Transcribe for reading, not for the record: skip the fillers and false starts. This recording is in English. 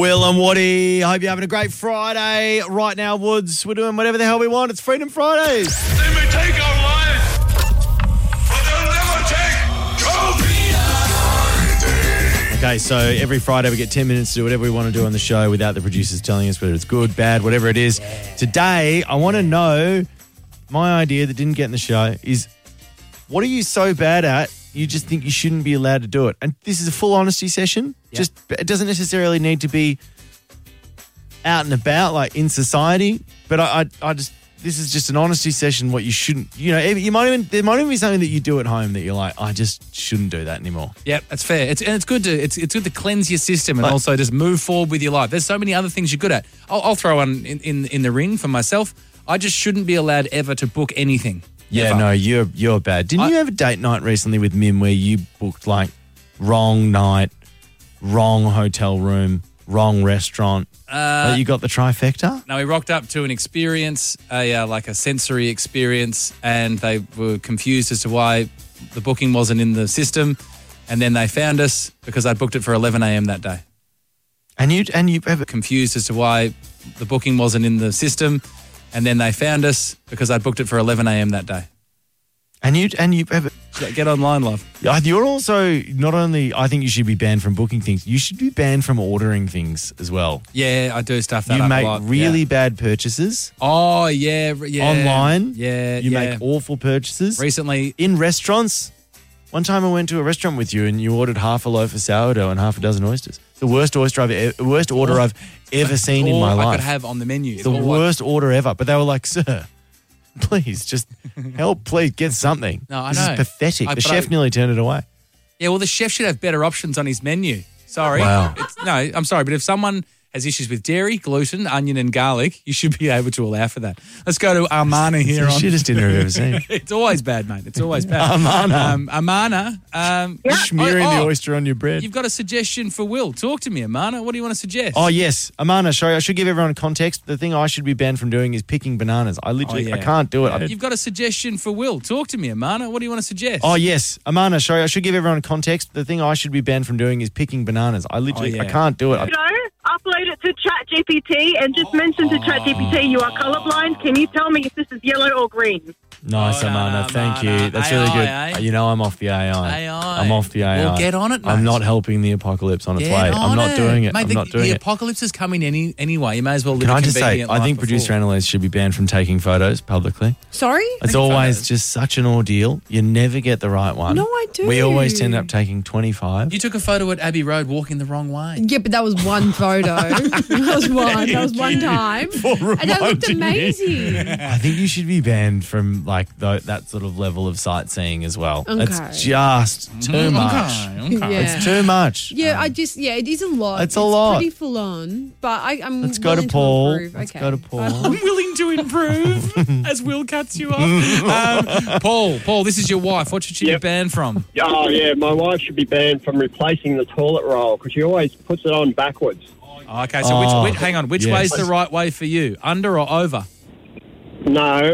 Will and Woody, I hope you're having a great Friday. Right now, Woods, we're doing whatever the hell we want. It's Freedom Fridays. They may take our lives, but they'll never take COVID. Okay, so every Friday we get 10 minutes to do whatever we want to do on the show without the producers telling us whether it's good, bad, whatever it is. Yeah. Today, I want to know, my idea that didn't get in the show is, what are you so bad at you just think you shouldn't be allowed to do it? And this is a full honesty session. Yep. Just it doesn't necessarily need to be out and about, like in society. But I just, this is just an honesty session. What you shouldn't, there might even be something that you do at home that you're like, I just shouldn't do that anymore. Yep, that's fair. It's good to cleanse your system and also just move forward with your life. There's so many other things you're good at. I'll throw one in the ring for myself. I just shouldn't be allowed ever to book anything. Yeah, no, you're bad. Didn't you have a date night recently with Mim where you booked like wrong night, wrong hotel room, wrong restaurant? You got the trifecta? No, we rocked up to an experience, like a sensory experience, and they were confused as to why the booking wasn't in the system, and then they found us because I'd booked it for 11 a.m. that day. And you ever confused as to why the booking wasn't in the system. And then they found us because I'd booked it for 11 a.m. that day. And you ever get online, love. You're also not only, I think you should be banned from booking things, you should be banned from ordering things as well. Yeah, I do stuff that you up make a lot. really bad purchases. Oh, yeah. Online. Yeah, You make awful purchases. Recently. In restaurants. One time I went to a restaurant with you and you ordered half a loaf of sourdough and half a dozen oysters. The worst order I've ever seen in my life. I could have on the menu. The worst order ever. But they were like, sir, please, just help, please, get something. No, I this know. Is pathetic. The chef nearly turned it away. Yeah, well, the chef should have better options on his menu. Sorry. Wow. I'm sorry, but if someone has issues with dairy, gluten, onion and garlic, you should be able to allow for that. Let's go to Armana here. It's the shittest dinner I've ever seen. It's always bad, mate. It's always bad. Armana. Armana. Smearing the oyster on your bread. You've got a suggestion for Will. Talk to me, Armana. What do you want to suggest? Oh, yes. Armana, sorry, I should give everyone context. The thing I should be banned from doing is picking bananas. I can't do it. You've got a suggestion for Will. Talk to me, Armana. What do you want to suggest? Oh, yes. Armana, sorry, I should give everyone context. The thing I should be banned from doing is picking bananas. I can't do it. Upload it to ChatGPT and just mention to ChatGPT you are colorblind. Can you tell me if this is yellow or green? Nice, Armana. Thank you. That's really good. I'm off the AI. I'm off the AI. Well, get on it, mate. I'm not helping the apocalypse on its way. I'm not doing it. Mate, I'm not doing the it. apocalypse is coming anyway. You may as well live Can a I just say, convenient life I think producer Annalise should be banned from taking photos publicly. Sorry? It's always just such an ordeal. You never get the right one. No, I do. We always end up taking 25. You took a photo at Abbey Road walking the wrong way. Yeah, but that was one photo. That was one time. And that looked amazing. I think you should be banned from that sort of level of sightseeing as well. Okay. It's just too much. Okay. Yeah. It's too much. Yeah, it is a lot. It's a lot. Pretty full on, but I'm Let's go to willing Paul. improve. Let's Okay. go to Paul. I'm willing to improve as Will cuts you off. Paul, this is your wife. What should she be banned from? Oh, yeah, my wife should be banned from replacing the toilet roll because she always puts it on backwards. Okay, so which way is the right way for you? Under or over? No,